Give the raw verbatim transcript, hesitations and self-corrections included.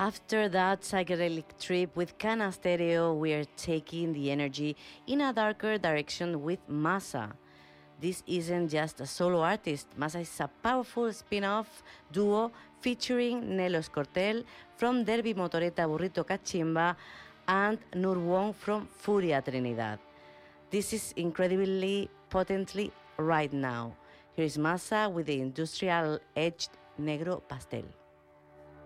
After that psychedelic trip with Cana Stereo, we are taking the energy in a darker direction with Massa. This isn't just a solo artist. Massa is a powerful spin-off duo featuring Nelos Cortel from Derby Motoreta Burrito Cachimba and Nur Wong from Furia Trinidad. This is incredibly potently right now. Here is Massa with the industrial edged Negro Pastel.